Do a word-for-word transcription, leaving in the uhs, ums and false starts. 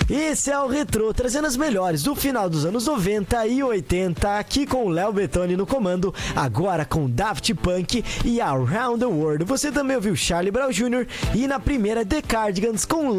Esse é o Retrô, trazendo as melhores do final dos anos noventa e oitenta, aqui com o Léo Bettoni no comando, agora com Daft Punk e Around the World. Você também ouviu Charlie Brown Júnior e na primeira The Cardigans com